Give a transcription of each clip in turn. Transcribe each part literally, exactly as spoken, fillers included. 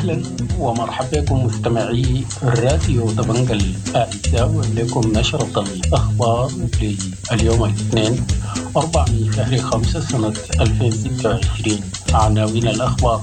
أهلا ومرحبا بكم مستمعي الراديو دبنجة الأعزاء، ولكم نشرة الأخبار لليوم الاثنين أربعة من شهر خمسة سنة ألفين وستة وعشرين. عناوين الأخبار: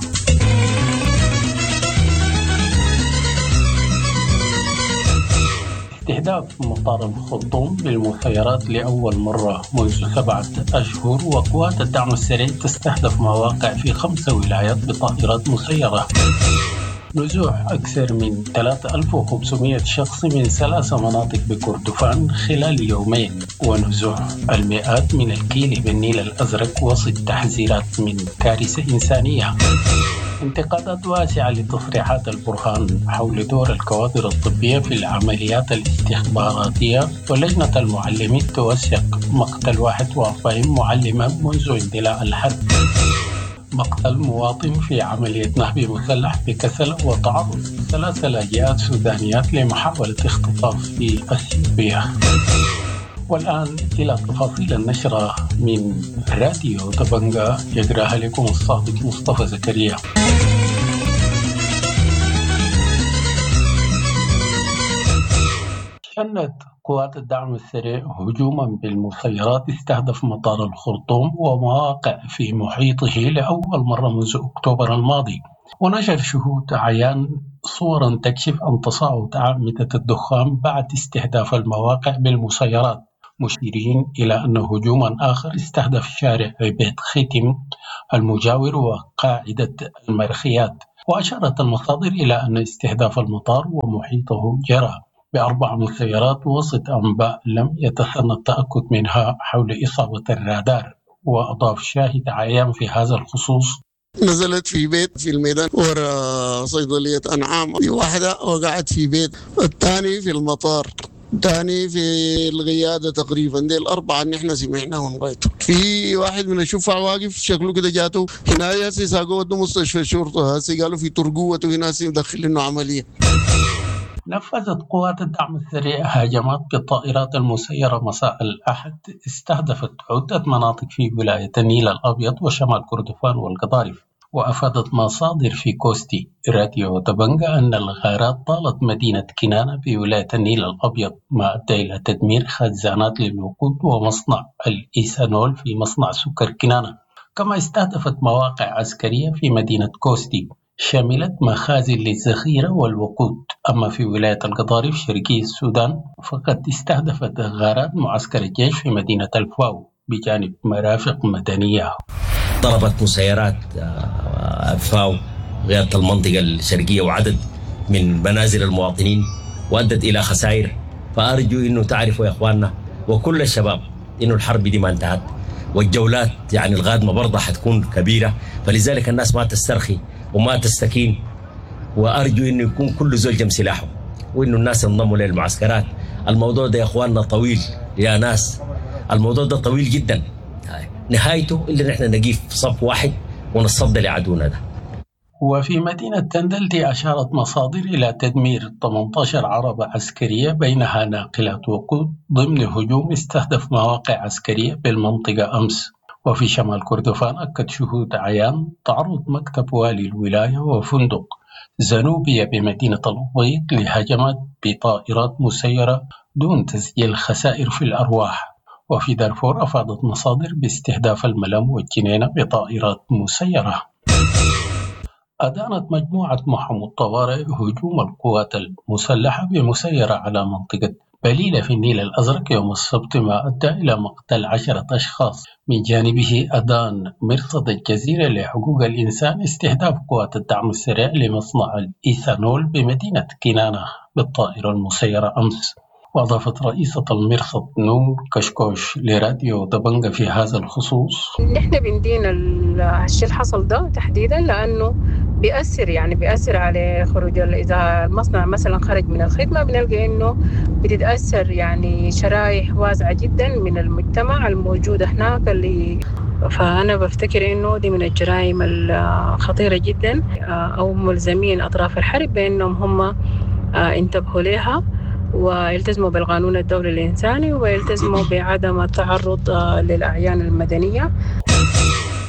استهداف مطار الخرطوم بالمسيرات لأول مرة منذ سبعة أشهر، وقوات الدعم السريع تستهدف مواقع في خمس ولايات بطائرات مسيرة. نزوح أكثر من ثلاثة آلاف وخمسمائة شخص من ثلاث مناطق بكردفان خلال يومين، ونزوح المئات من الكيل بالنيل الأزرق وسط تحذيرات من كارثة إنسانية. انتقادات واسعة لتصريحات البرهان حول دور الكوادر الطبية في العمليات الاستخباراتية، ولجنة المعلمين توثق مقتل واحد وأربعين معلمة منذ اندلاع الحرب. مقتل مواطن في عملية نهب مسلح بكسل، وتعرض ثلاث لاجئات سودانيات لمحاولة اختطاف في اثيوبيا. والآن إلى تفاصيل النشرة من راديو دبنجة، يقرأها لكم الصادق مصطفى زكريا. شنت قوات الدعم السريع هجوما بالمسيرات استهدف مطار الخرطوم ومواقع في محيطه لأول مرة منذ أكتوبر الماضي، ونشر شهود عيان صورا تكشف عن تصاعد أعمدة الدخان بعد استهداف المواقع بالمسيرات، مشيرين إلى أن هجوما آخر استهدف شارع بيت ختم المجاور وقاعدة المرخيات. وأشارت المصادر إلى أن استهداف المطار ومحيطه جرى بأربع مسيرات وسط أنباء لم يتسنى التأكد منها حول إصابة الرادار. وأضاف شاهد عيان في هذا الخصوص: نزلت في بيت في الميدان ورا صيدلية أنعام، في واحدة وقعت في بيت، الثاني في المطار، الثاني في القيادة تقريبا. دي الأربعة اللي احنا سمعناهم غايته. في واحد من الشفع واقف شكله كده جاته هنا ياسي ساقوه ودو مستشفى الشرطة، هسي قالوا في ترقوة وهنا يدخل إنه عملية. نفذت قوات الدعم السريع هجمات بالطائرات المسيرة مساء الأحد استهدفت عدة مناطق في ولاية النيل الأبيض وشمال كردفان والقضارف. وأفادت مصادر في كوستي راديو دبنجة أن الغارات طالت مدينة كنانة بولاية النيل الأبيض، ما أدى إلى تدمير خزانات للوقود ومصنع الإيثانول في مصنع سكر كنانة. كما استهدفت مواقع عسكرية في مدينة كوستي شملت مخازن للذخيرة والوقود. أما في ولاية القضارف شرقي السودان فقد استهدفت غارات معسكر الجيش في مدينة الفاو بجانب مرافق مدنية. ضربت مسيرات فاو غيرت المنطقة الشرقية وعدد من منازل المواطنين وأدت إلى خسائر. فأرجو أنه تعرفوا يا إخواننا وكل الشباب أنه الحرب دي ما انتهت، والجولات يعني القادمة برضه حتكون كبيرة، فلذلك الناس ما تسترخي وما تستكين. وأرجو أنه يكون كل زول جم سلاحه وأنه الناس ينضموا للمعسكرات. الموضوع ده يا إخواننا طويل يا ناس، الموضوع ده طويل جدا، نهايته إلا نحن نقيف صف واحد ونصد لعدونا ده. وفي مدينة تندلتي أشارت مصادر إلى تدمير ثمانية عشر عربة عسكرية بينها ناقلات وقود ضمن هجوم استهدف مواقع عسكرية بالمنطقة أمس. وفي شمال كردفان أكد شهود عيان تعرض مكتب والي الولاية وفندق زنوبيا بمدينة الأبيض لهجمات بطائرات مسيرة دون تسجيل خسائر في الأرواح. وفي دارفور أفادت مصادر باستهداف الملم والجنينة بطائرات مسيرة. أدانت مجموعة محمود طوارئ هجوم القوات المسلحة بمسيرة على منطقة بليلة في النيل الأزرق يوم السبت، ما أدى إلى مقتل عشرة أشخاص. من جانبه أدان مرصد الجزيرة لحقوق الإنسان استهداف قوات الدعم السريع لمصنع الإيثانول بمدينة كنانة بالطائرة المسيرة أمس. وأضافت رئيسة المرصد نوم كشكوش لراديو دبنجة في هذا الخصوص: نحن بندينا الشيء اللي حصل ده تحديدا لأنه بيأثر يعني بيأثر على خروج. إذا المصنع مثلا خرج من الخدمة بنلقى إنه بتتأثر يعني شرائح واسعة جدا من المجتمع الموجودة هناك اللي فأنا بفتكر إنه دي من الجرائم الخطيرة جدا، أو ملزمين أطراف الحرب بأنهم هم انتبهوا لها ويلتزموا بالقانون الدولي الإنساني ويلتزموا بعدم التعرض للأعيان المدنية.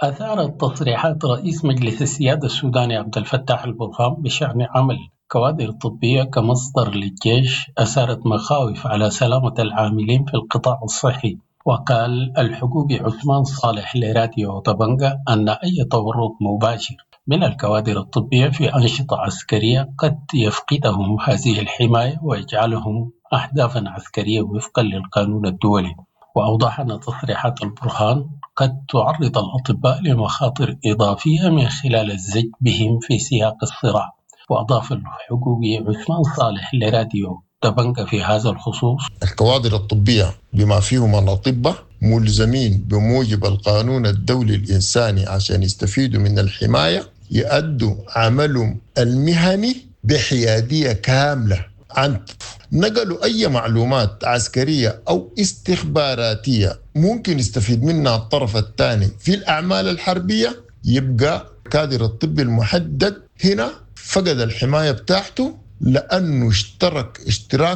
أثارت تصريحات رئيس مجلس السيادة السوداني عبد الفتاح البرهان بشأن عمل كوادر طبية كمصدر للجيش أثارت مخاوف على سلامة العاملين في القطاع الصحي. وقال الحقوقي عثمان صالح لراديو طبنجة أن أي تورط مباشر من الكوادر الطبية في أنشطة عسكرية قد يفقدهم هذه الحماية ويجعلهم أحداثا عسكرية وفقا للقانون الدولي. وأوضح أن تصريحات البرهان قد تعرض الأطباء لمخاطر إضافية من خلال الزج بهم في سياق الصراع. وأضاف الحقوقي عثمان صالح لراديو طبنجة في هذا الخصوص: الكوادر الطبية بما فيهم الأطباء ملزمين بموجب القانون الدولي الإنساني عشان يستفيدوا من الحماية يؤدوا عملهم المهني بحيادية كاملة عن نقلوا أي معلومات عسكرية أو استخباراتية ممكن يستفيد منها الطرف الثاني في الأعمال الحربية. يبقى كادر الطب المحدد هنا فقد الحماية بتاعته لأنه اشترك اشتراك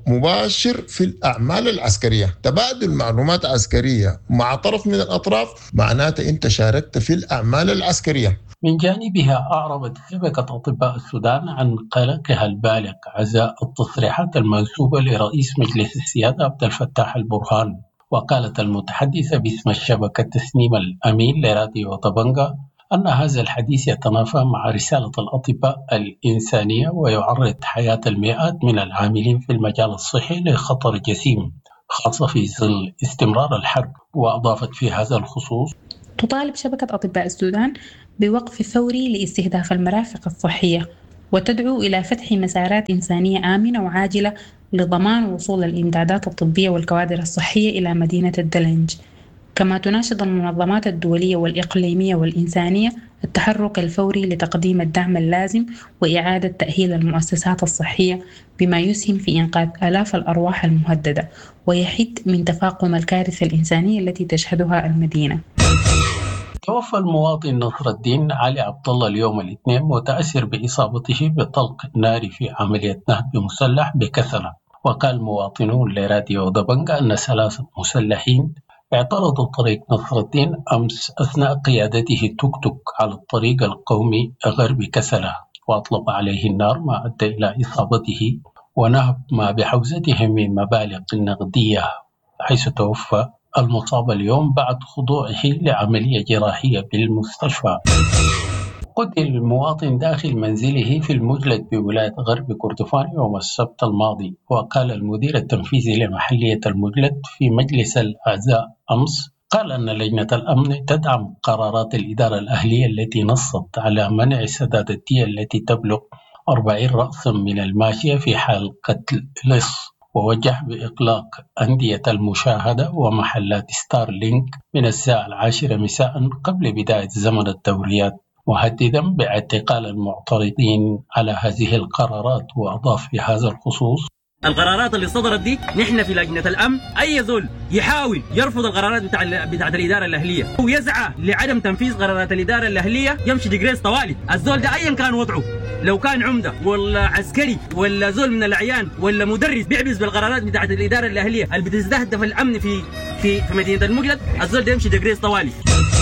مباشر في الأعمال العسكرية. تبادل معلومات عسكرية مع طرف من الأطراف معناته أنت شاركت في الأعمال العسكرية. من جانبها أعربت شبكة أطباء السودان عن قلقها البالغ عزاء التصريحات المنسوبة لرئيس مجلس السيادة عبد الفتاح البرهان. وقالت المتحدثة باسم الشبكة تسنيم الأمين لراديو طبنجة أن هذا الحديث يتنافى مع رسالة الأطباء الإنسانية ويعرض حياة المئات من العاملين في المجال الصحي لخطر جسيم خاصة في ظل استمرار الحرب. وأضافت في هذا الخصوص: تطالب شبكة أطباء السودان بوقف فوري لاستهداف المرافق الصحية وتدعو إلى فتح مسارات إنسانية آمنة وعاجلة لضمان وصول الإمدادات الطبية والكوادر الصحية إلى مدينة الدلنج. كما تناشد المنظمات الدولية والإقليمية والإنسانية التحرك الفوري لتقديم الدعم اللازم وإعادة تأهيل المؤسسات الصحية بما يسهم في إنقاذ آلاف الأرواح المهددة ويحد من تفاقم الكارثة الإنسانية التي تشهدها المدينة. توفى المواطن نصر الدين علي عبد الله اليوم الاثنين متأثر بإصابته بطلق ناري في عملية نهب مسلح بكثرة. وقال مواطنون لراديو طبنجة أن ثلاثة مسلحين اعترضوا طريق نصر الدين أمس أثناء قيادته توك توك على الطريق القومي غرب كسلة وأطلق عليه النار ما أدى إلى إصابته ونهب ما بحوزته من مبالغ نقدية، حيث توفى المصاب اليوم بعد خضوعه لعملية جراحية بالمستشفى. قتل المواطن داخل منزله في المجلد بولاية غرب كردفان يوم السبت الماضي. وقال المدير التنفيذي لمحلية المجلد في مجلس الأعزاء أمس قال أن لجنة الأمن تدعم قرارات الإدارة الأهلية التي نصت على منع سداد الدية التي تبلغ أربعين رأسا من الماشية في حال قتل لص، ووجه بإغلاق أندية المشاهدة ومحلات ستار لينك من الساعة العاشرة مساء قبل بداية زمن الدوريات، مهددا باعتقال المعترضين على هذه القرارات. وأضاف في هذا الخصوص: القرارات اللي صدرت دي نحن في لجنة الأمن أي ذل يحاول يرفض القرارات بتاع بتاعة الإدارة الأهلية ويسعى لعدم تنفيذ قرارات الإدارة الأهلية يمشي ديجريس طوالي. الزول ده أيا كان وضعه، لو كان عمدة ولا عسكري ولا زول من الأعيان ولا مدرس بيعبس بالقرارات بتاعة الإدارة الأهلية اللي بتستهدف الأمن في في في مدينة المجلد، الزول ده يمشي ديجريس طوالي.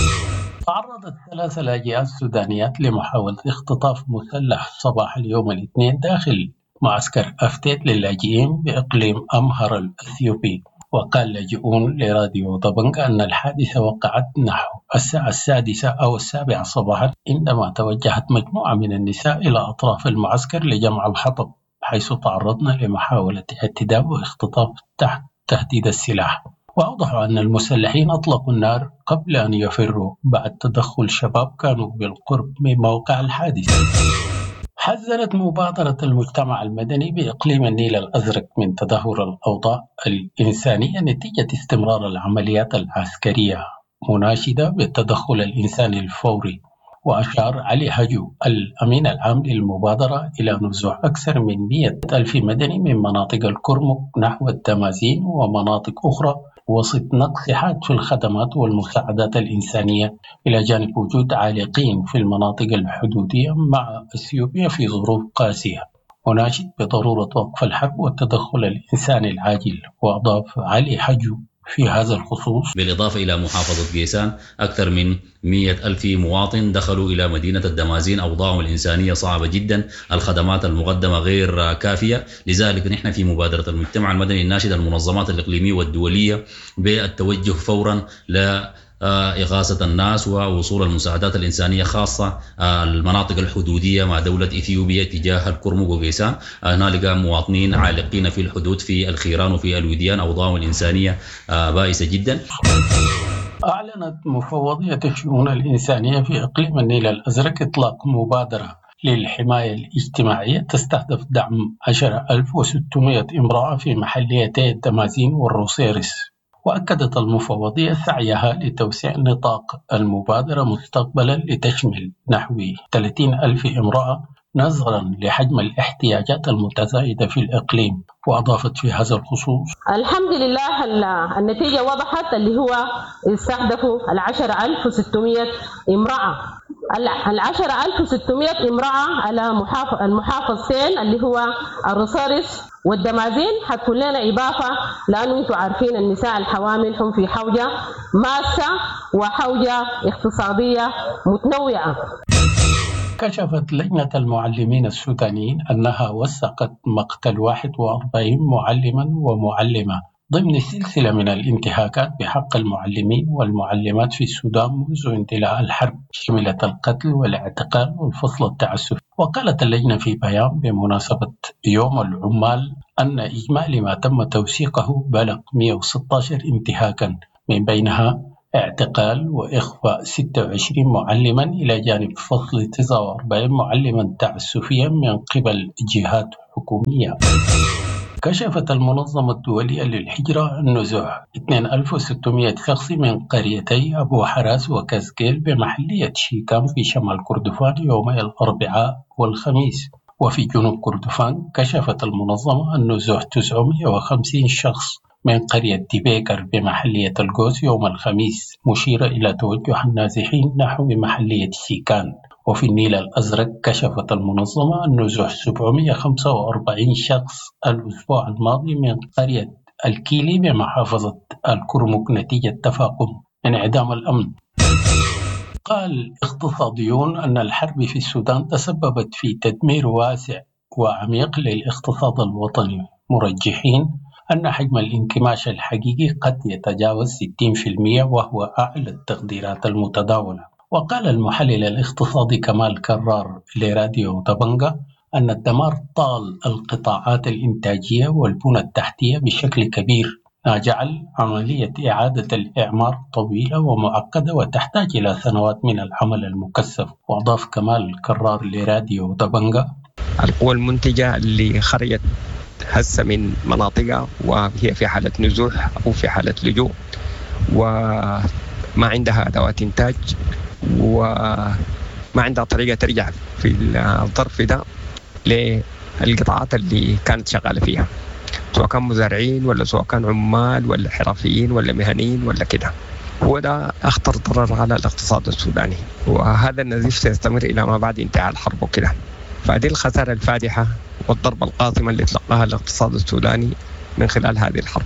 تعرضت ثلاث لاجئات سودانيات لمحاولة اختطاف مسلح صباح اليوم الاثنين داخل معسكر أفتيت للاجئين بإقليم أمهر الأثيوبي. وقال لاجئون لراديو طبنجة أن الحادثة وقعت نحو الساعة السادسة أو السابعة صباحا عندما توجهت مجموعة من النساء إلى أطراف المعسكر لجمع الحطب، حيث تعرضن لمحاولة اعتداء واختطاف تحت تهديد السلاح. وأوضحوا أن المسلحين أطلقوا النار قبل أن يفروا بعد تدخل شباب كانوا بالقرب من موقع الحادث. حذرت مبادرة المجتمع المدني بإقليم النيل الأزرق من تدهور الأوضاع الإنسانية نتيجة استمرار العمليات العسكرية، مناشدة بالتدخل الإنساني الفوري. وأشار علي هجو الأمين العام للمبادرة إلى نزوح أكثر من مئة ألف مدني من مناطق الكرمك نحو التمازين ومناطق أخرى وسط نقص حاد في الخدمات والمساعدات الإنسانية، إلى جانب وجود عالقين في المناطق الحدودية مع إثيوبيا في ظروف قاسية، وناشد بضرورة وقف الحرب والتدخل الإنساني العاجل. وأضاف علي حجو في هذا الخصوص. بالإضافة إلى محافظة قيسان أكثر من مئة ألف مواطن دخلوا إلى مدينة الدمازين، أوضاعهم الإنسانية صعبة جدا، الخدمات المقدمة غير كافية. لذلك نحن في مبادرة المجتمع المدني الناشد المنظمات الإقليمية والدولية بالتوجه فورا ل إغاثة الناس ووصول المساعدات الإنسانية، خاصة المناطق الحدودية مع دولة إثيوبيا تجاه الكرمك وقيسان. هنالك مواطنين عالقين في الحدود في الخيران وفي الوديان، أوضاعهم الإنسانية بائسة جدا. أعلنت مفوضية الشؤون الإنسانية في إقليم النيل الأزرق إطلاق مبادرة للحماية الاجتماعية تستهدف دعم عشرة آلاف وستمئة امرأة في محليتي الدمازين والروسيرس. وأكدت المفوضية سعيها لتوسيع نطاق المبادرة مستقبلا لتشمل نحو ثلاثين ألف امرأة نظرا لحجم الاحتياجات المتزايدة في الإقليم. وأضافت في هذا الخصوص: الحمد لله النتيجة وضحت، اللي هو استهدفوا العشرة ألف وستمئة امرأة، العشرة ألف وستمئة امرأة على المحافظتين اللي هو الروسيرس والدمازين. حتكون لنا إضافة لأنه أنتم عارفين النساء الحوامل هم في حوجة ماسة وحوجة اقتصادية متنوعة. كشفت لجنة المعلمين السودانيين أنها وثقت مقتل واحد وأربعين معلما ومعلمة ضمن سلسلة من الانتهاكات بحق المعلمين والمعلمات في السودان منذ اندلاع الحرب، شملت القتل والاعتقال والفصل التعسفي. وقالت اللجنة في بيان بمناسبة يوم العمال أن إجمالي ما تم توثيقه بلغ مئة وستة عشر انتهاكا، من بينها اعتقال وإخفاء ستة وعشرين معلما إلى جانب فصل تسعة وأربعين معلما تعسفيا من قبل جهات حكومية. كشفت المنظمة الدولية للهجرة النزوح اثنين آلاف وستمئة شخص من قريتي أبو حراس وكازكيل بمحلية شيكام في شمال كردفان يومي الأربعاء والخميس. وفي جنوب كردفان كشفت المنظمة النزوح تسعمئة وخمسين شخص من قرية ديبيكر بمحلية الجوز يوم الخميس، مشيرة إلى توجه النازحين نحو محلية شيكان. وفي النيل الأزرق كشفت المنظمة النزوح سبعمئة وخمسة وأربعين شخص الأسبوع الماضي من قرية الكيلي بمحافظة الكرمك نتيجة تفاقم انعدام الأمن. قال اقتصاديون أن الحرب في السودان تسببت في تدمير واسع وعميق للاقتصاد الوطني، مرجحين أن حجم الانكماش الحقيقي قد يتجاوز ستين بالمئة وهو أعلى التقديرات المتداولة. وقال المحلل الاقتصادي كمال كرار لراديو طبنجة أن الدمار طال القطاعات الإنتاجية والبنى التحتية بشكل كبير، ما جعل عملية إعادة الإعمار طويلة ومعقدة وتحتاج إلى سنوات من العمل المكثف. وأضاف كمال كرار لراديو طبنجة: القوى المنتجة اللي خرجت هسه من مناطقها وهي في حالة نزوح أو في حالة لجوء وما عندها أدوات إنتاج وما عندها طريقة ترجع في الظرف ده للقطاعات اللي كانت شغالة فيها، سواء كان مزارعين ولا سواء كان عمال ولا حرفيين ولا مهنيين ولا كده. هو ده أخطر ضرر على الاقتصاد السوداني، وهذا النزيف سيستمر إلى ما بعد انتهاء الحرب وكده. فهذه الخسارة الفادحة والضربة القاصمة اللي تلقاها الاقتصاد السوداني من خلال هذه الحرب.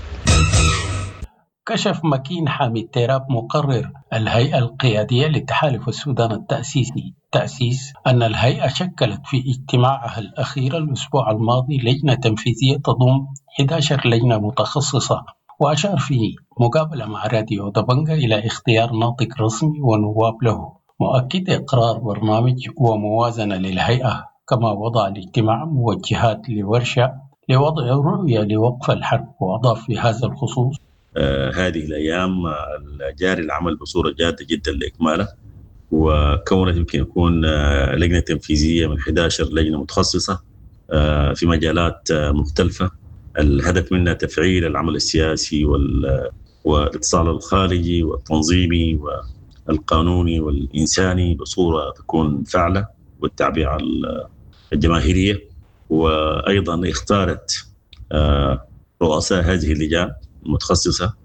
كشف مكين حامد تيراب مقرر الهيئة القيادية لتحالف السودان التأسيسي تأسيس أن الهيئة شكلت في اجتماعها الأخير الأسبوع الماضي لجنة تنفيذية تضم أحد عشر لجنة متخصصة. وأشار في مقابلة مع راديو طبنجة إلى اختيار ناطق رسمي ونواب له، مؤكد إقرار برنامج وموازنة للهيئة. كما وضع الاجتماع موجهات لورشة لوضع رؤية لوقف الحرب. وأضاف في هذا الخصوص: آه هذه الأيام جاري العمل بصورة جادة جدا لإكماله، وكونت يمكن يكون آه لجنة تنفيذية من أحد عشر لجنة متخصصة آه في مجالات آه مختلفة، الهدف منها تفعيل العمل السياسي والاتصال الخارجي والتنظيمي والقانوني والإنساني بصورة تكون فعلة، والتعبير عن الجماهيرية. وأيضا اختارت آه رؤساء هذه اللجان المتخصصة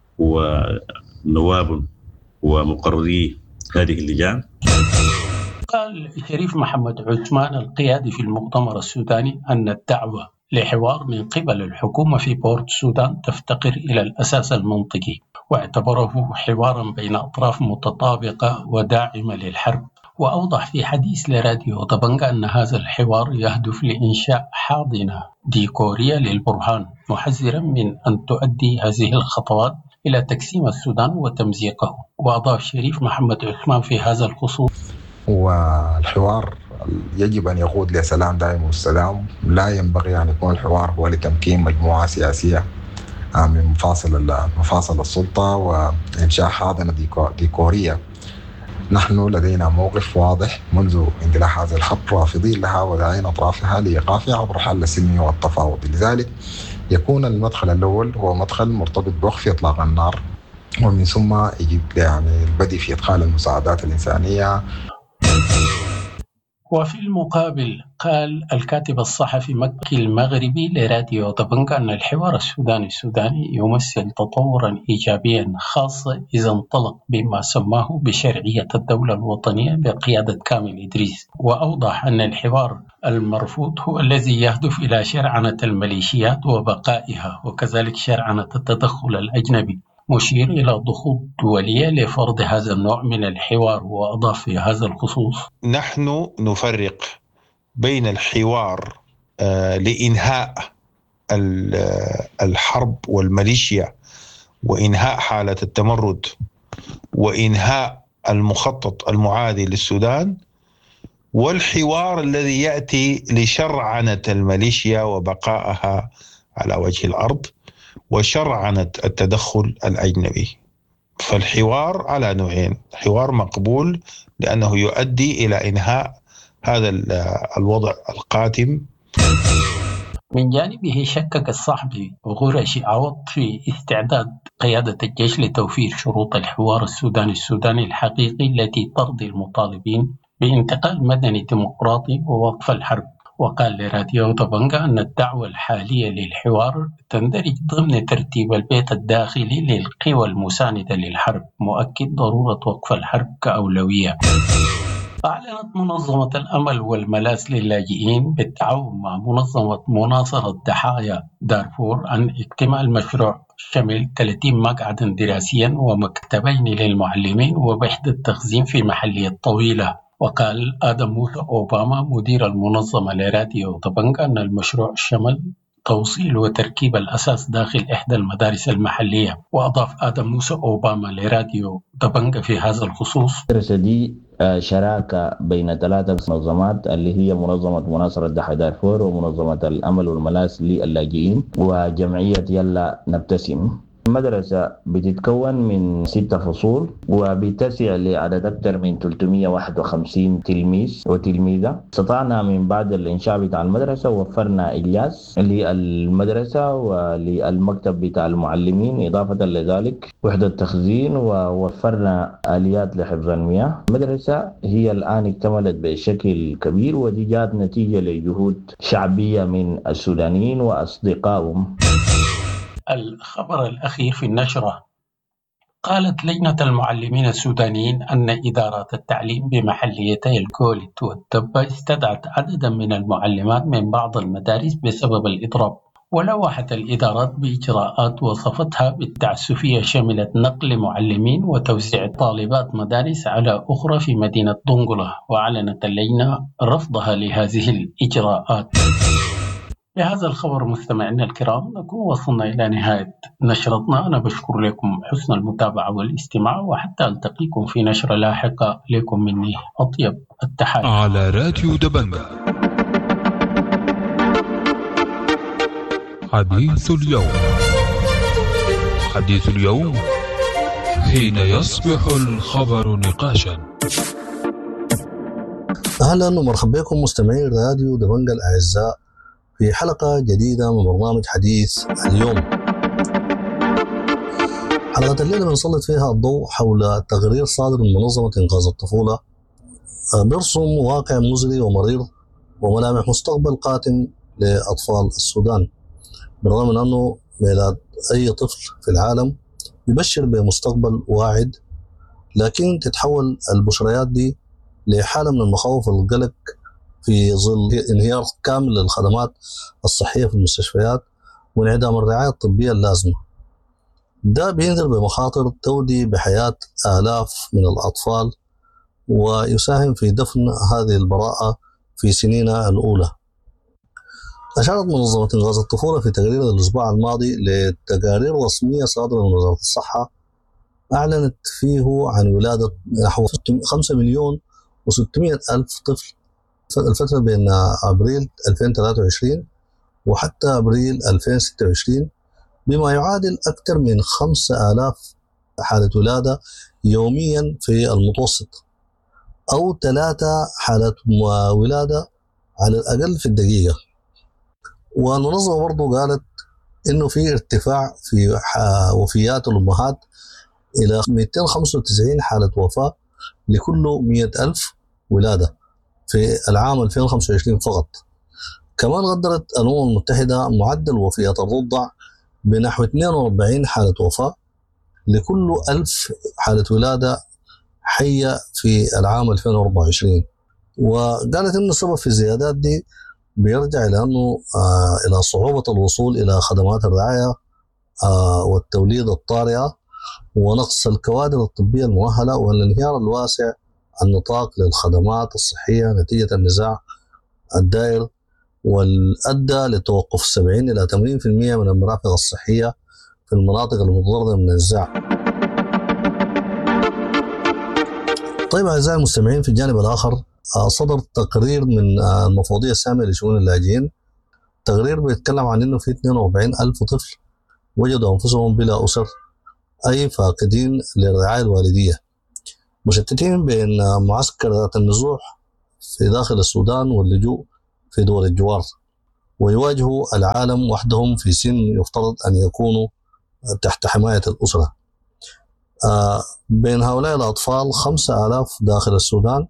ونواب ومقرري هذه اللجان. قال شريف محمد عثمان القيادي في المؤتمر السوداني أن الدعوة لحوار من قبل الحكومة في بورت السودان تفتقر إلى الأساس المنطقي، واعتبره حوارا بين أطراف متطابقة وداعمة للحرب. وأوضح في حديث لراديو طبنجة أن هذا الحوار يهدف لإنشاء حاضنة ديكورية للبرهان، محذرا من أن تؤدي هذه الخطوات إلى تقسيم السودان وتمزيقه. وأضاف شريف محمد عثمان في هذا الخصوص: والحوار يجب أن يقود لسلام دائم والسلام، لا ينبغي أن يكون الحوار هو لتمكين مجموعة سياسية من مفاصل مفاصل السلطة وإنشاء حاضنة ديكورية. نحن لدينا موقف واضح منذ اندلاع هذا الحرب، رافضين لها وداعين أطرافها لإيقافها عبر حل السلمي والتفاوض. لذلك يكون المدخل الأول هو مدخل مرتبط بوقف إطلاق النار، ومن ثم يجب يعني البدء في إدخال المساعدات الإنسانية. وفي المقابل قال الكاتب الصحفي مكي المغربي لراديو طبنجة أن الحوار السوداني السوداني يمثل تطورا إيجابيا، خاصة إذا انطلق بما سماه بشرعية الدولة الوطنية بقيادة كامل إدريس. وأوضح أن الحوار المرفوض هو الذي يهدف إلى شرعنة الميليشيات وبقائها، وكذلك شرعنة التدخل الأجنبي، مشير إلى ضغوط دولية لفرض هذا النوع من الحوار. وأضاف في هذا الخصوص: نحن نفرق بين الحوار آه لإنهاء الحرب والميليشيا وإنهاء حالة التمرد وإنهاء المخطط المعادي للسودان، والحوار الذي يأتي لشرعنة الميليشيا وبقائها على وجه الأرض وشرعنة التدخل الأجنبي. فالحوار على نوعين: حوار مقبول لأنه يؤدي إلى إنهاء هذا الوضع القاتم. من جانبه شكك الصحفي غرشي عوض في استعداد قيادة الجيش لتوفير شروط الحوار السوداني السوداني الحقيقي التي ترضي المطالبين بانتقال مدني ديمقراطي ووقف الحرب. وقال لراديو طبنجة أن الدعوة الحالية للحوار تندرج ضمن ترتيب البيت الداخلي للقوى المساندة للحرب، مؤكد ضرورة وقف الحرب كأولوية. أعلنت منظمة الأمل والملاذ للاجئين بالتعاون مع منظمة مناصرة ضحايا دارفور عن اكتمال مشروع شمل ثلاثين مقعدا دراسيا ومكتبين للمعلمين ووحدة تخزين في محلية طويلة. وقال آدم موسى أوباما مدير المنظمة لراديو طبنجة أن المشروع شمل توصيل وتركيب الأساس داخل إحدى المدارس المحلية. وأضاف آدم موسى أوباما لراديو طبنجة في هذا الخصوص: المدرسة دي شراكة بين ثلاثة منظمات اللي هي منظمة مناصرة ضحايا دارفور ومنظمة الأمل والملاذ للاجئين وجمعية يلا نبتسم. المدرسة بتتكون من ستة فصول وبتسع لعدد أكثر من ثلاثمئة وواحد وخمسين تلميذ وتلميذة. استطعنا من بعد الإنشاء بتاع المدرسة وفرنا إجلاس للمدرسة وللمكتب بتاع المعلمين، إضافة لذلك وحدة تخزين، ووفرنا آليات لحفظ المياه. المدرسة هي الآن اكتملت بشكل كبير، ودي جات نتيجة لجهود شعبية من السودانيين وأصدقائهم. الخبر الأخير في النشرة: قالت لجنة المعلمين السودانيين أن إدارات التعليم بمحليتي الكولت والتبة استدعت عددا من المعلمات من بعض المدارس بسبب الإضراب. ولوحت الإدارات بإجراءات وصفتها بالتعسفية شملت نقل معلمين وتوزيع طالبات مدارس على أخرى في مدينة دنقلة. وأعلنت اللجنة رفضها لهذه الإجراءات. بهذا الخبر مستمعينا الكرام نكون وصلنا إلى نهاية نشرتنا. أنا بشكر لكم حسن المتابعة والاستماع، وحتى ألتقيكم في نشرة لاحقة. لكم مني أطيب التحايا. على راديو دبنجة حديث اليوم. حديث اليوم حين يصبح الخبر نقاشا. أهلا ومرحبا بكم مستمعين راديو دبنجة الأعزاء في حلقة جديدة من برنامج حديث اليوم. حلقة الليلة بنسلط فيها الضوء حول تقرير صادر من منظمة إنقاذ الطفولة بيرسم واقع مزري ومرير وملامح مستقبل قاتم لأطفال السودان، بالرغم من أنه ميلاد أي طفل في العالم يبشر بمستقبل واعد، لكن تتحول البشريات دي لحالة من المخاوف والقلق في ظل انهيار كامل للخدمات الصحية في المستشفيات وانعدام الرعاية الطبية اللازمة. ده بينذر بمخاطر تودي بحياة آلاف من الأطفال ويساهم في دفن هذه البراءة في سنينها الأولى. أشارت منظمة إنقاذ الطفولة في تقرير الأسبوع الماضي لتقارير رسمية صادرة من وزارة الصحة أعلنت فيه عن ولادة نحو خمسة مليون وستمائة ألف طفل الفترة بين أبريل ألفين وثلاثة وعشرين وحتى أبريل ألفين وستة وعشرين، بما يعادل أكثر من خمسة آلاف حالة ولادة يوميا في المتوسط، أو ثلاثة حالات ولادة على الأقل في الدقيقة. والمنظمة برضو قالت إنه في ارتفاع في وفيات الأمهات إلى مئتين وخمسة وتسعين حالة وفاة لكل مئة ألف ولادة في العام ألفين وخمسة وعشرين فقط. كمان قدرت الأمم المتحدة معدل وفيات الرضع بنحو اثنين وأربعين حالة وفاة لكل ألف حالة ولادة حية في العام ألفين وأربعة وعشرين. وقالت إن السبب في الزيادات دي بيرجع إلى أنه آه إلى صعوبة الوصول إلى خدمات الرعاية آه والتوليد الطارئة ونقص الكوادر الطبية المؤهلة والانهيار الواسع النطاق للخدمات الصحية نتيجة النزاع الدائر والأدى لتوقف سبعين إلى ثمانين بالمئة من المرافق الصحية في المناطق المتضررة من النزاع. طيب أعزائي المستمعين، في الجانب الآخر صدر تقرير من المفوضية السامية لشؤون اللاجئين، تقرير بيتكلم عن أنه في اثنين وأربعين ألف طفل وجدوا أنفسهم بلا أسر، أي فاقدين للرعاية الوالدية، مشتتين بين معسكرات النزوح في داخل السودان واللجوء في دول الجوار، ويواجهوا العالم وحدهم في سن يفترض أن يكونوا تحت حماية الأسرة. آه بين هؤلاء الأطفال خمسة آلاف داخل السودان،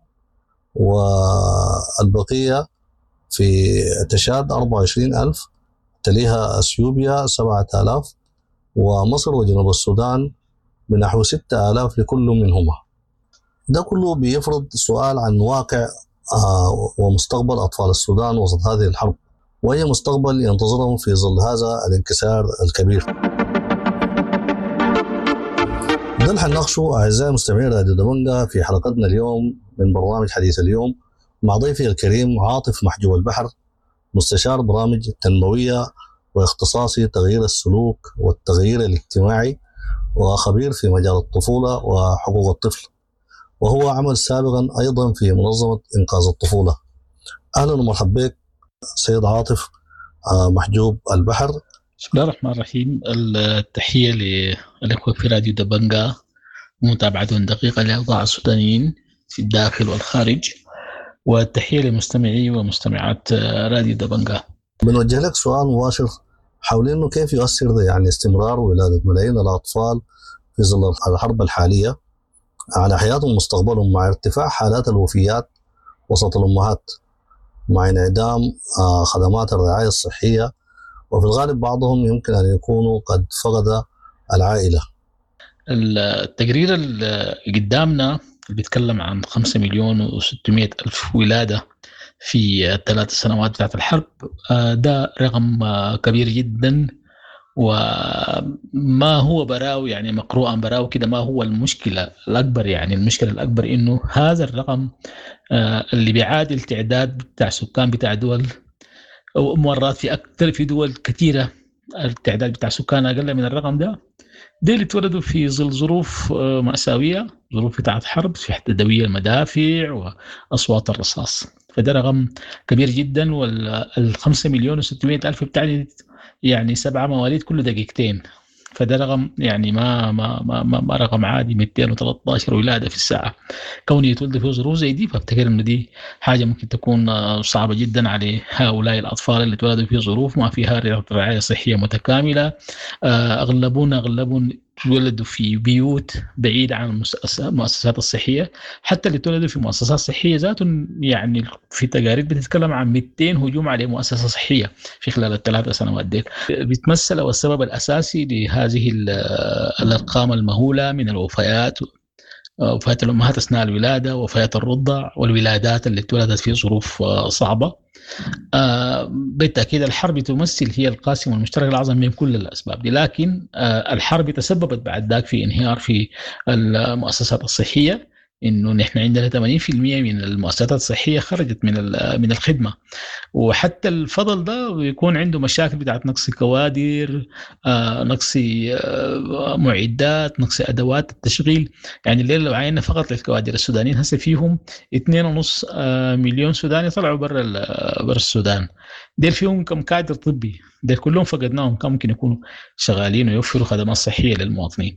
والبقية في تشاد أربعة وعشرين ألف، تليها أثيوبيا سبعة آلاف، ومصر وجنوب السودان بنحو ستة آلاف لكل منهما. ده كله بيفرض سؤال عن واقع آه ومستقبل أطفال السودان وسط هذه الحرب، وأي مستقبل ينتظرهم في ظل هذا الانكسار الكبير. ده اللي حنناقشه أعزائي مستمعين راديو دبنجة في حلقتنا اليوم من برنامج حديث اليوم مع ضيفي الكريم عاطف محجوب البحر، مستشار برامج تنموية واختصاصي تغيير السلوك والتغيير الاجتماعي، وخبير في مجال الطفولة وحقوق الطفل، وهو عمل سابقا أيضا في منظمة إنقاذ الطفولة. أهلا ومرحبا بك سيد عاطف محجوب البحر. بسم الله الرحمن الرحيم. التحية لكم في راديو دبنجة، متابعة دقيقة لأوضاع السودانيين في الداخل والخارج، والتحية لمستمعي ومستمعات راديو دبنجة. بنوجه لك سؤال مباشر حول إنه كيف يؤثر يعني استمرار ولادة ملايين الأطفال في ظل الحرب الحالية على حياتهم ومستقبلهم، مع ارتفاع حالات الوفيات وسط الأمهات، مع انعدام خدمات الرعاية الصحية، وفي الغالب بعضهم يمكن أن يكونوا قد فقد العائلة. التقرير اللي قدامنا بيتكلم عن خمسة مليون وستمائة ألف ولادة في الثلاث سنوات بتاعت الحرب. ده رقم كبير جدا، وما هو براو يعني مقروءا براو كده. ما هو المشكلة الأكبر؟ يعني المشكلة الأكبر إنه هذا الرقم اللي بيعادل تعداد بتاع سكان بتاع دول، أو مرات في أكثر في دول كثيرة التعداد بتاع سكان أقل من الرقم ده. دي اللي اتولدوا في ظل ظروف مأساوية، ظروف بتاعت حرب، في تدوية المدافع وأصوات الرصاص. فده رقم كبير جدا. والخمسة مليون وستمائة ألف بتاعني يعني سبعة مواليد كل دقيقتين، فده رقم يعني ما ما ما, ما رقم عادي. مئتين وثلاثة عشر ولادة في الساعة. كوني يتولد في ظروف زي دي، فافتكر إنه دي حاجة ممكن تكون صعبة جدا على هؤلاء الأطفال اللي تولدوا في ظروف ما فيها رعاية صحية متكاملة. أغلبون أغلبون تولدوا في بيوت بعيدة عن المؤسسات الصحية. حتى اللي تولدوا في مؤسسات صحية ذاتهم، يعني في تقارير بتتكلم عن مئتين هجوم على مؤسسة صحية في خلال الثلاث سنوات ديك. بيتمثل والسبب الأساسي لهذه الأرقام المهولة من الوفيات وفاة الأمهات أثناء الولادة، وفاة الرضع، والولادات اللي اتولدت في ظروف صعبة. بالتأكيد الحرب تمثل هي القاسم والمشترك الأعظم بين كل الأسباب دي، لكن الحرب تسببت بعد ذاك في انهيار في المؤسسات الصحية، إنه نحن عندنا ثمانين بالمئة من المؤسسات الصحية خرجت من من الخدمة، وحتى الفضل ده بيكون عنده مشاكل بتاعت نقص كوادر، آه، نقص آه، معدات، نقص أدوات التشغيل. يعني الليلة لو عينا فقط للكوادر السودانيين هسه فيهم اثنين ونص آه، مليون سوداني طلعوا برا برا السودان. ديل فيهم كم كادر طبي، ديل كلهم فقدناهم، كم ممكن يكونوا شغالين ويوفروا خدمات صحية للمواطنين.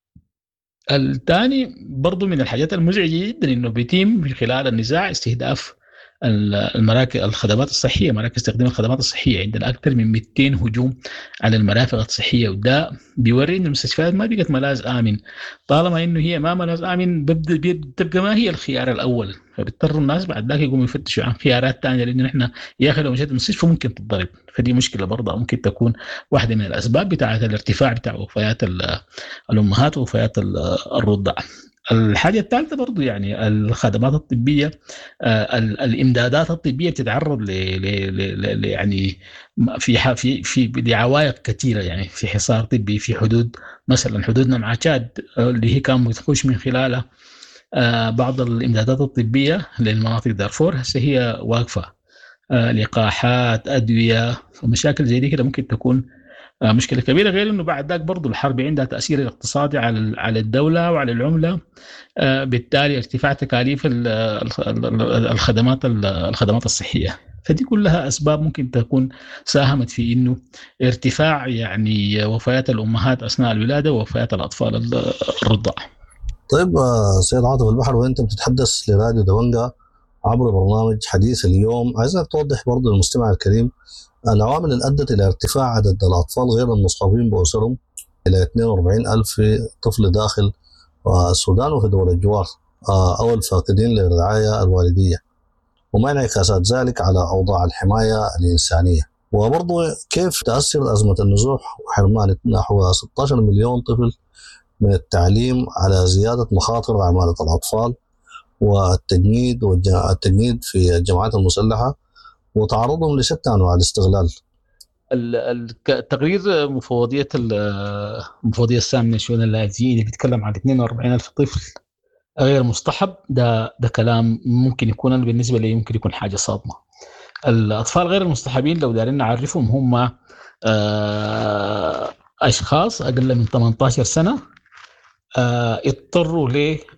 الثاني برضو من الحاجات المزعجة جدا إنه بيتم من خلال النزاع استهداف المراكز الخدمات الصحية، مراكز تقديم الخدمات الصحية. عندنا أكثر من مئتين هجوم على المرافق الصحية، وده بيوري إن المستشفيات ما بقت ملاذ آمن. طالما إنه هي ما ملاذ آمن بتبقى ما هي الخيار الأول، فبيضطروا الناس بعد ذاك يقوموا يفتشوا عن خيارات ثانية، لأن نحن يا أخي لو مشيت المستشفى ممكن تتضرب. فدي مشكلة برضه ممكن تكون واحدة من الأسباب بتاعة الارتفاع بتاع وفيات الأمهات ووفيات الرضع. الحاجة الثالثة برضو يعني الخدمات الطبية، آه الإمدادات الطبية بتتعرض ل ل ل يعني في في في لعوائق كثيرة، يعني في حصار طبي في حدود، مثلا حدودنا مع تشاد اللي هي كان بتخش من خلالها آه بعض الإمدادات الطبية للمناطق دارفور، هسه هي واقفة. آه لقاحات، أدوية، ومشاكل زي دي كده ممكن تكون مشكلة كبيرة. غير إنه بعد ذاك برضو الحرب عندها تأثير اقتصادي على على الدولة وعلى العملة، بالتالي ارتفاع تكاليف الخدمات الخدمات الصحية. فدي كلها أسباب ممكن تكون ساهمت في إنه ارتفاع يعني وفيات الأمهات أثناء الولادة ووفيات الأطفال الرضع. طيب سيد عاطف البحر، وأنت بتتحدث لراديو دبنجة عبر برنامج حديث اليوم، عايزك توضح برضو للمستمع الكريم العوامل اللي أدت إلى ارتفاع عدد الأطفال غير المصابين بأسرهم إلى اثنين وأربعين ألف طفل داخل السودان وفي دول الجوار، أو الفاقدين للرعاية الوالدية، وما انعكاسات ذلك على أوضاع الحماية الإنسانية. وبرضو كيف تأثر أزمة النزوح وحرمان نحو ستة عشر مليون طفل من التعليم على زيادة مخاطر عمالة الأطفال والتجنيد والتجنيد في الجماعات المسلحة وتعرضهم لشتى انواع الاستغلال. التقرير مفوضيه المفوضيه الساميه من الشؤون اللاجئين اللي بيتكلم عن اثنين وأربعين ألف طفل غير مصطحب، ده ده كلام ممكن يكون بالنسبه لي ممكن يكون حاجه صادمه. الاطفال غير المصطحبين لو دارين نعرفهم هم اشخاص اقل من ثمانية عشر سنه اضطروا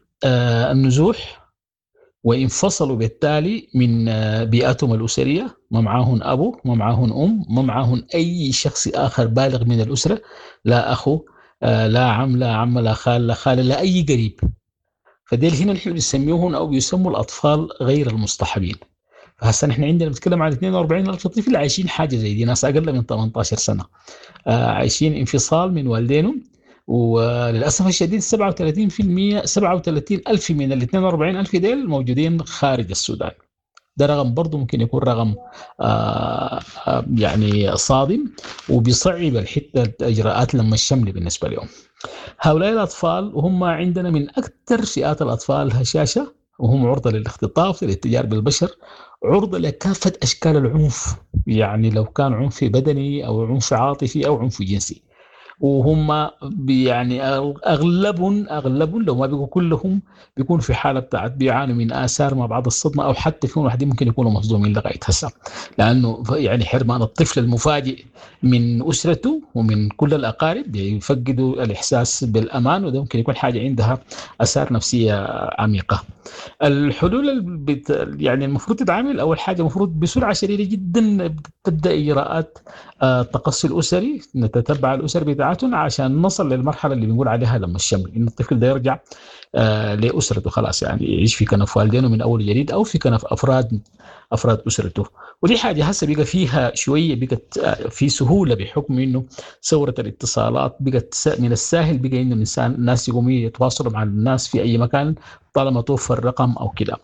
للنزوح وانفصلوا بالتالي من بيئتهم الأسرية، ما معاهن أبو، ما معاهن أم، ما معاهن أي شخص آخر بالغ من الأسرة، لا أخو، لا عم، لا عم، لا خال، لا خالة، لا أي قريب. فديل هنا نحن بنسميهم أو بيسموا الأطفال غير المصطحبين. فهسا نحن عندنا بنتكلم عن اثنين وأربعين ألف طفل عايشين حاجة زي دي، ناس أقل من ثمانية عشر سنة عايشين انفصال من والدينهم، وللأسف الشديد سبعة وثلاثين بالمئة سبعة وثلاثين ألف من ال اثنين وأربعين ألف ديل موجودين خارج السودان. ده رقم برضو ممكن يكون رقم آآ آآ يعني صادم وبيصعب الحتة الإجراءات لما الشمل بالنسبة لهم. هؤلاء الأطفال وهم عندنا من أكثر فئات الأطفال هشاشة، وهم عرضة للاختطاف، للاتجار بالبشر، عرضة لكافة أشكال العنف، يعني لو كان عنف بدني أو عنف عاطفي أو عنف جنسي. وهم يعني اغلبهم اغلبهم لو ما بيقولوا كلهم بيكون في حاله بتاعت بيعانوا من اثار ما بعد الصدمه، او حتى فيهم واحدين ممكن يكونوا مصدومين لغايه هسه، لانه يعني حرمان الطفل المفاجئ من اسرته ومن كل الاقارب يفقدوا الاحساس بالامان، وده ممكن يكون حاجه عندها اثار نفسيه عميقه. الحلول بت يعني المفروض تتعامل، اول حاجه المفروض بسرعه شديده جدا تبدا اجراءات التقصي الاسري، نتتبع الاسر بتاعتهم عشان نصل للمرحله اللي بنقول عليها لما الشمل، ان الطفل ده يرجع آه لاسرته خلاص، يعني يعيش في كنف والدينه من اول جديد او في كنف افراد افراد اسرته. ودي حاجه هسه بقى فيها شويه بقت في سهوله بحكم انه ثوره الاتصالات بقت من السهل بقى انه الانسان الناس يقوموا يتواصلوا مع الناس في اي مكان طالما توفر رقم او كده.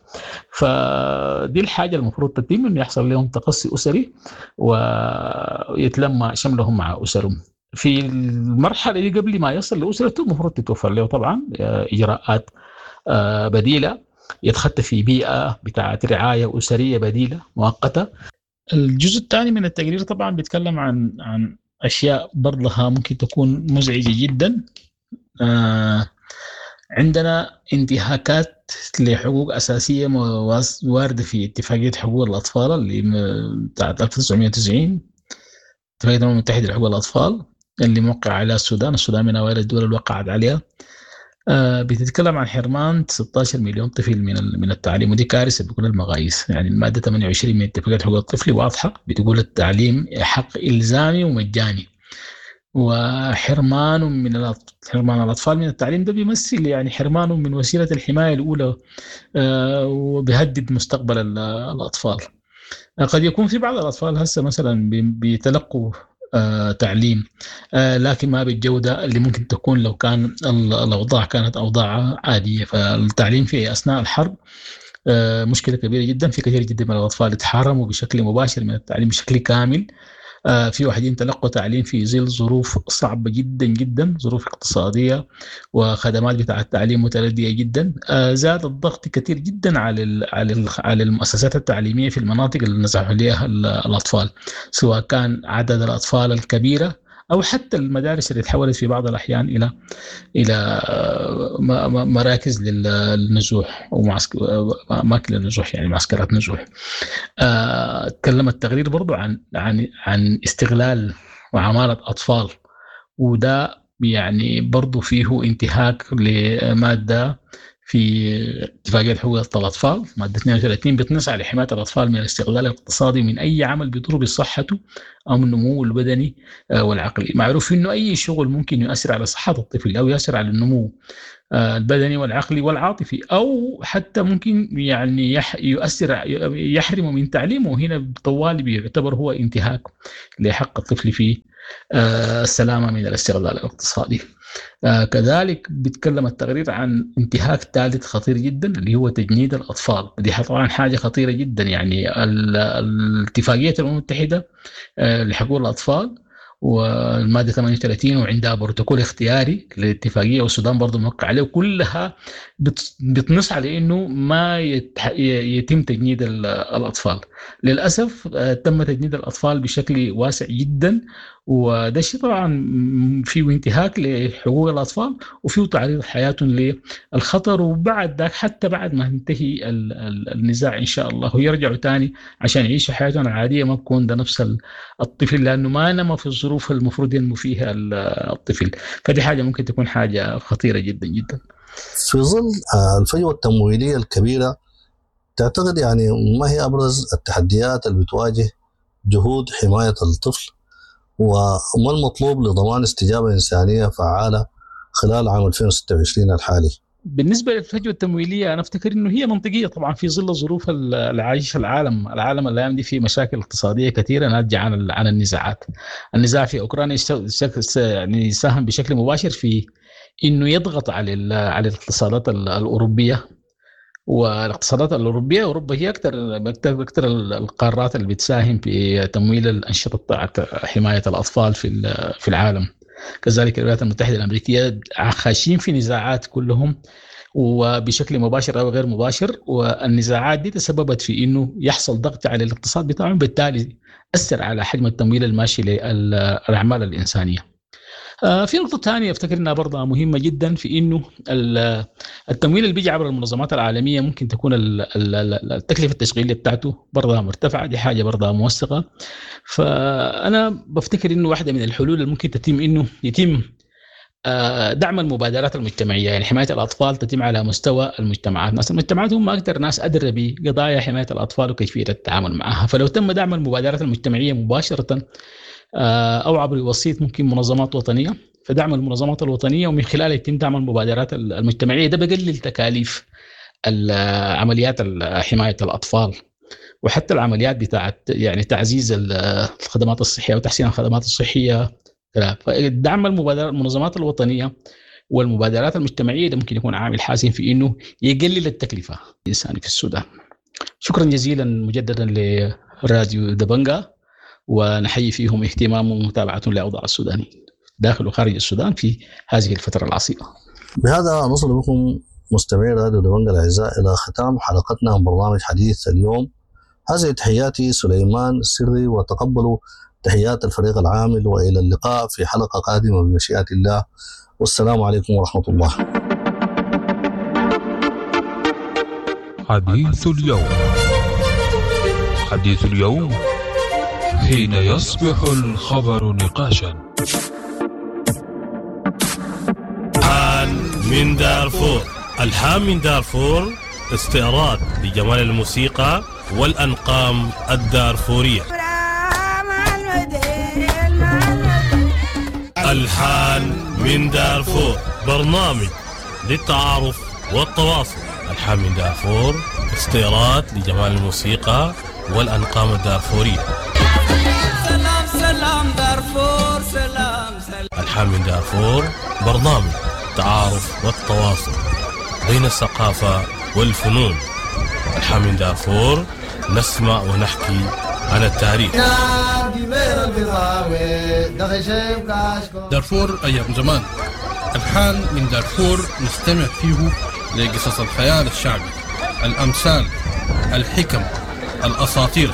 فدي الحاجه المفروض تتم، انه يحصل لهم تقصي اسري ويتلمى شملهم مع اسرهم. في المرحله اللي قبل ما يصل لاسرته المفروض تتوفر له طبعا اجراءات بديلة، يتخطى في بيئة بتاعة رعاية أسرية بديلة مؤقتة. الجزء الثاني من التقرير طبعا بيتكلم عن عن أشياء برضها ممكن تكون مزعجة جدا. آه عندنا انتهاكات لحقوق أساسية واردة في اتفاقية حقوق الأطفال اللي بتاعت ألف وتسعمائة وتسعين، اتفاقية الأمم المتحدة لحقوق الأطفال اللي موقع عليها السودان. السودان من أوائل الدول اللي وقعت عليها. آه بتتكلم عن حرمان ستة عشر مليون طفل من من التعليم، ودي كارثة بكل المقاييس. يعني المادة ثمانية وعشرين من اتفاقية حقوق الطفل واضحة، بتقول التعليم حق إلزامي ومجاني، وحرمان من حرمان الأطفال من التعليم ده بيمثل يعني حرمان من وسيلة الحماية الأولى، آه وبيهدد مستقبل الأطفال. آه قد يكون في بعض الأطفال هسه مثلا بيتلقوا آه تعليم آه لكن ما بالجودة اللي ممكن تكون لو كان الأوضاع كانت أوضاع عادية. فالتعليم في أثناء الحرب آه مشكلة كبيرة جدا. في كثير جدا من الأطفال اتحرموا بشكل مباشر من التعليم بشكل كامل. آه في واحدين تلقوا تعليم في ظل ظروف صعبة جدا جدا، ظروف اقتصادية وخدمات بتاع التعليم متردية جدا. آه زاد الضغط كثير جدا على ال على ال على المؤسسات التعليمية في المناطق اللي نزحوا عليها الأطفال، سواء كان عدد الأطفال الكبيرة أو حتى المدارس اللي تحولت في بعض الأحيان إلى إلى مراكز للنزوح أو أماكن للنزوح، يعني معسكرات نزوح. آه تكلم التقرير برضو عن عن عن استغلال وعمالة أطفال، وده يعني برضو فيه انتهاك لمادة في اتفاقية حقوق الأطفال مادة اثنين وثلاثين بتنص على حماية الأطفال من الاستغلال الاقتصادي من أي عمل بيضر بصحته أو من النمو البدني والعقلي. معروف إنه أي شغل ممكن يؤثر على صحة الطفل أو يؤثر على النمو البدني والعقلي والعاطفي، أو حتى ممكن يعني يؤثر يحرمه من تعليمه. هنا طوال بيعتبر هو انتهاك لحق الطفل في السلامة من الاستغلال الاقتصادي. آه كذلك بيتكلم التقرير عن انتهاك ثالث خطير جدا اللي هو تجنيد الأطفال. دي طبعا حاجة خطيرة جدا. يعني الاتفاقية الأمم المتحدة آه لحقوق الأطفال والمادة ثمانية وثلاثين وعندها بروتوكول اختياري للاتفاقية والسودان برضو موقع عليه، وكلها بتنص على إنه ما يتم تجنيد الأطفال. للأسف تم تجنيد الأطفال بشكل واسع جدا، وده الشيء طبعا فيه انتهاك لحقوق الأطفال وفيه تعريض حياتهم للخطر. وبعد ذاك حتى بعد ما ينتهي النزاع إن شاء الله ويرجعوا تاني عشان يعيشوا حياتهم العادية ما بكون ده نفس الطفل، لأنه ما نما في الظروف المفروض ينمو فيها الطفل. فدي حاجة ممكن تكون حاجة خطيرة جدا جدا. في ظل الفجوة التمويلية الكبيرة، تعتقد يعني ما هي أبرز التحديات اللي بتواجه جهود حماية الطفل، وما المطلوب لضمان استجابة إنسانية فعالة خلال عام ألفين وستة وعشرين الحالي؟ بالنسبة للفجوة التمويلية أنا أفتكر إنه هي منطقية طبعا في ظل الظروف اللي عايش العالم. العالم الأيام دي فيه مشاكل اقتصادية كثيرة ناتجة عن عن النزاعات. النزاع في أوكرانيا يعني ساهم بشكل مباشر في إنه يضغط على على الاقتصادات الأوروبية، والاقتصادات الأوروبية أوروبا هي أكثر أكثر القارات اللي بتساهم في تمويل الأنشطة بتاعت حماية الأطفال في في العالم. كذلك الولايات المتحدة الأمريكية خاشين في نزاعات كلهم وبشكل مباشر أو غير مباشر، والنزاعات دي تسببت في إنه يحصل ضغط على الاقتصاد بتاعهم، بالتالي أثر على حجم التمويل الماشي للأعمال الإنسانية. في نقطة ثانية أفتكر أنها برضه مهمة جدا، في إنه التمويل اللي بيجي عبر المنظمات العالمية ممكن تكون التكلفة التشغيلية بتاعته برضه مرتفعة. دي حاجة برضه موثقة. فأنا بفتكر إنه واحدة من الحلول اللي ممكن تتم إنه يتم دعم المبادرات المجتمعية. يعني حماية الأطفال تتم على مستوى المجتمعات. ناس المجتمعات هم أكثر ناس أدرى بقضايا حماية الأطفال وكيفية التعامل معها. فلو تم دعم المبادرات المجتمعية مباشرة أو عبر وسيط ممكن منظمات وطنية، فدعم المنظمات الوطنية ومن خلالها يتم دعم المبادرات المجتمعية، ده بقلل تكاليف عمليات حماية الأطفال وحتى العمليات بتاعت يعني تعزيز الخدمات الصحية وتحسين الخدمات الصحية. فدعم المنظمات الوطنية والمبادرات المجتمعية ده ممكن يكون عامل حاسم في إنه يقلل التكلفة الإنسانية في السودان. شكرا جزيلا مجددا لراديو دبنجا، ونحيي فيهم اهتمامهم ومتابعتهم لأوضاع السوداني داخل وخارج السودان في هذه الفترة العصيبة. بهذا نصل بكم مستمعي راديو دبنجة الأعزاء، إلى ختام حلقتنا من برنامج حديث اليوم. هذه تحياتي سليمان السري، وتقبلوا تحيات الفريق العامل، وإلى اللقاء في حلقة قادمة بمشيئة الله، والسلام عليكم ورحمة الله. حديث اليوم. حديث اليوم حين يصبح الخبر نقاشا. الحان من دارفور. الحان من دارفور استعراض لجمال الموسيقى والأنغام الدارفورية. الحان من دارفور برنامج للتعارف والتواصل. الحان من دارفور استعراض لجمال الموسيقى والأنغام الدارفورية. سلام سلام دارفور سلام سلام. الحان من دارفور برنامج التعارف والتواصل بين الثقافة والفنون. الحان من دارفور نسمع ونحكي عن التاريخ. دارفور أيام زمان. الحان من دارفور نستمع فيه لقصص الخيال الشعبي، الأمثال، الحكم، الأساطير.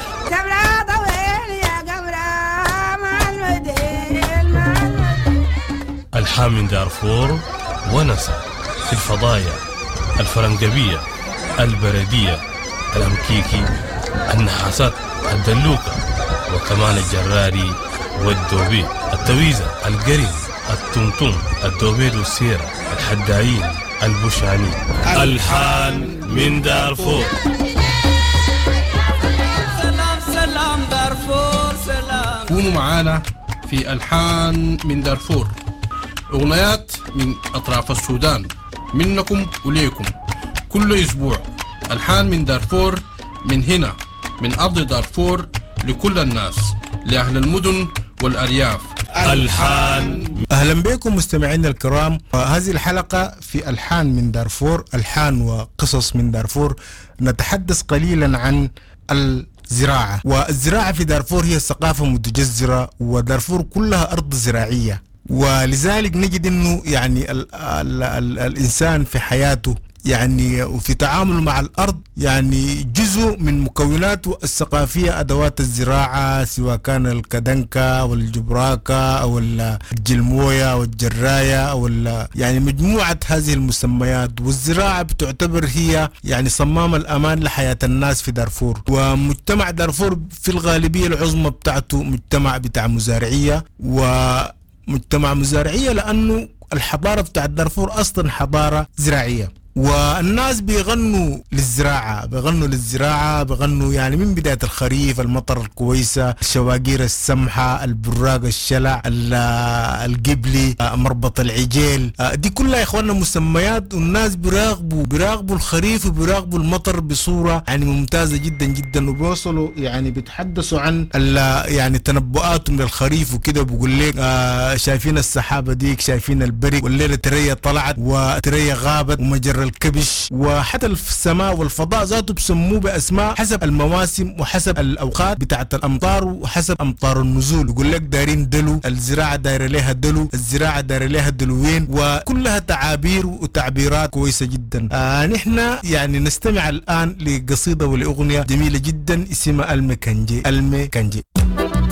الحان من دارفور ونسى في الفضايا الفرنجبية، البردية، الأمكيكي، النحاسات، الدلوكة، وكمان الجراري والدوبي، التويزة، القرن، التمتم، الدوبيد والسيرة، الحدايين، البشاني. الحان من دارفور. سلام سلام دارفور سلام. كونوا معانا في ألحان من دارفور، أغنيات من أطراف السودان، منكم وليكم، كل أسبوع. ألحان من دارفور، من هنا من أرض دارفور، لكل الناس، لأهل المدن والأرياف. الحان. أهلا بكم مستمعينا الكرام. هذه الحلقة في ألحان من دارفور، ألحان وقصص من دارفور. نتحدث قليلا عن الزراعة، والزراعة في دارفور هي ثقافة متجذرة، ودارفور كلها أرض زراعية، ولذلك نجد أنه يعني ال ال ال الإنسان في حياته يعني وفي تعامله مع الأرض يعني جزء من مكوناته الثقافية أدوات الزراعة، سواء كان الكدنكة والجبراكة أو الجلموية أو الجراية أو يعني مجموعة هذه المسميات. والزراعة بتعتبر هي يعني صمام الأمان لحياة الناس في دارفور. ومجتمع دارفور في الغالبية العظمى بتاعته مجتمع بتاع مزارعية، ومجتمع مزارعية لأنه الحضارة بتاع دارفور أصلا حضارة زراعية، والناس بيغنوا للزراعة بيغنوا للزراعة بيغنوا يعني من بداية الخريف، المطر الكويسة، الشواقير السمحة، البراق، الشلع، القبلي، مربط العجيل، دي كلها يا إخواننا مسميات، والناس بيراقبوا بيراقبوا الخريف وبيراقبوا المطر بصورة يعني ممتازة جدا جدا، وبيوصلوا يعني بيتحدثوا عن يعني تنبؤاتهم للخريف وكده، بيقول لك آه شايفين السحابة ديك، شايفين البرق، والليلة تريا طلعت وتريا غابت، ومجرى الكبش، وحتى السماء والفضاء ذاته بسموه بأسماء حسب المواسم وحسب الأوقات بتاعت الأمطار وحسب أمطار النزول. يقول لك دايرين دلو، الزراعة دايرة لها دلو، الزراعة دايرة لها دلوين، وكلها تعابير وتعبيرات كويسة جدا. آه نحن يعني نستمع الآن لقصيدة ولأغنية جميلة جدا اسمها المكنجي. المكنجي